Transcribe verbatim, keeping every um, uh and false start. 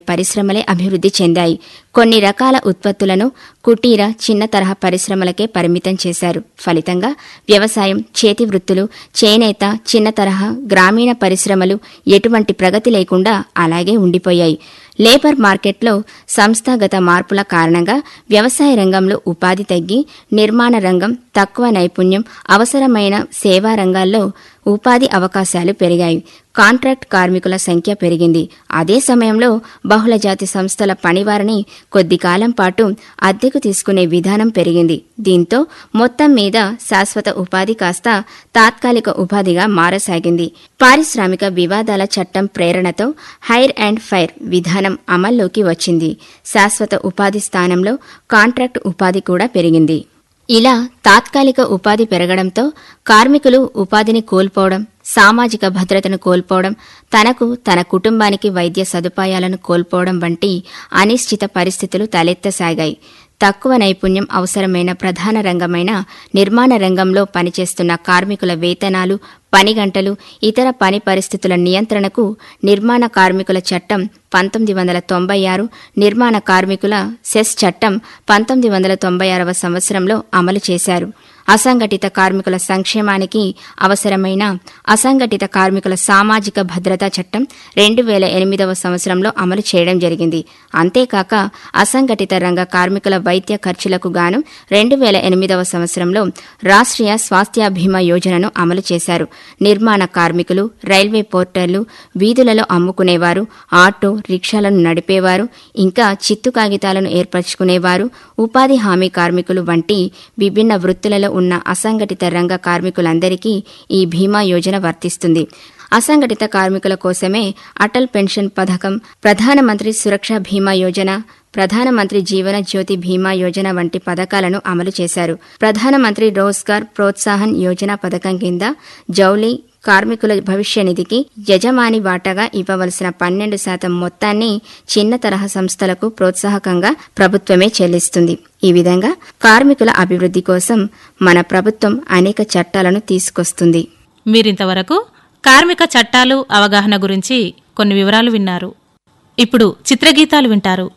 పరిశ్రమలే అభివృద్ధి చెందాయి. కొన్ని రకాల ఉత్పత్తులను కుటీర, చిన్న తరహా పరిశ్రమలకే పరిమితం చేశారు. ఫలితంగా వ్యవసాయం, చేతి వృత్తులు, చేనేత, చిన్న తరహా గ్రామీణ పరిశ్రమలు ఎటువంటి ప్రగతి లేకుండా అలాగే ఉండిపోయాయి. లేబర్ మార్కెట్లో సంస్థాగత మార్పుల కారణంగా వ్యవసాయ రంగంలో ఉపాధి తగ్గి నిర్మాణ రంగం, తక్కువ నైపుణ్యం అవసరమైన సేవా రంగాల్లో ఉపాధి అవకాశాలు పెరిగాయి. కాంట్రాక్ట్ కార్మికుల సంఖ్య పెరిగింది. అదే సమయంలో బహుళజాతి సంస్థల పనివారిని కొద్ది కాలం పాటు అద్దెకు తీసుకునే విధానం పెరిగింది. దీంతో మొత్తం మీద శాశ్వత ఉపాధి కాస్త తాత్కాలిక ఉపాధిగా మారసాగింది. పారిశ్రామిక వివాదాల చట్టం ప్రేరణతో హైర్ అండ్ ఫైర్ విధానం అమల్లోకి వచ్చింది. శాశ్వత ఉపాధి స్థానంలో కాంట్రాక్ట్ ఉపాధి కూడా పెరిగింది. ఇలా తాత్కాలిక ఉపాధి పెరగడంతో కార్మికులు ఉపాధిని కోల్పోవడం, సామాజిక భద్రతను కోల్పోవడం, తనకు తన కుటుంబానికి వైద్య సదుపాయాలను కోల్పోవడం వంటి అనిశ్చిత పరిస్థితులు తలెత్తసాగాయి. తక్కువ నైపుణ్యం అవసరమైన ప్రధాన రంగమైన నిర్మాణ రంగంలో పనిచేస్తున్న కార్మికుల వేతనాలు, పని గంటలు, ఇతర పని పరిస్థితుల నియంత్రణకు నిర్మాణ కార్మికుల చట్టం పంతొమ్మిది వందల తొంభై ఆరు, నిర్మాణ కార్మికుల సెస్ చట్టం పంతొమ్మిది వందల తొంభై ఆరవ సంవత్సరంలో అమలు చేశారు. అసంఘటిత కార్మికుల సంక్షేమానికి అవసరమైన అసంఘటిత కార్మికుల సామాజిక భద్రతా చట్టం రెండు వేల ఎనిమిదవ సంవత్సరంలో అమలు చేయడం జరిగింది. అంతేకాక అసంఘటిత రంగ కార్మికుల వైద్య ఖర్చులకు గాను రెండు వేల ఎనిమిదవ సంవత్సరంలో రాష్ట్రీయ స్వాస్థ్య బీమా యోజనను అమలు చేశారు. నిర్మాణ కార్మికులు, రైల్వే పోర్టర్లు, వీధులలో అమ్ముకునేవారు, ఆటో రిక్షాలను నడిపేవారు, ఇంకా చిత్తు కాగితాలను ఏర్పరచుకునేవారు, ఉపాధి హామీ కార్మికులు వంటి విభిన్న వృత్తులలో ఉన్న అసంఘటిత రంగ కార్మికులందరికీ ఈ బీమా యోజన వర్తిస్తుంది. అసంఘటిత కార్మికుల కోసమే అటల్ పెన్షన్ పథకం, ప్రధానమంత్రి సురక్ష బీమా యోజన, ప్రధానమంత్రి జీవన జ్యోతి బీమా యోజన వంటి పథకాలను అమలు చేశారు. ప్రధానమంత్రి రోజ్గార్ ప్రోత్సాహన్ యోజన పథకం కింద జౌళి కార్మికుల భవిష్య నిధికి యజమాని వాటాగా ఇవ్వవలసిన పన్నెండు శాతం మొత్తాన్ని చిన్న తరహా సంస్థలకు ప్రోత్సాహకంగా ప్రభుత్వమే చెల్లిస్తుంది. ఈ విధంగా కార్మికుల అభివృద్ధి కోసం మన ప్రభుత్వం అనేక చట్టాలను తీసుకొస్తుంది. మీరింతవరకు కార్మిక చట్టాలు అవగాహన గురించి కొన్ని వివరాలు విన్నారు. ఇప్పుడు చిత్రగీతాలు వింటారు.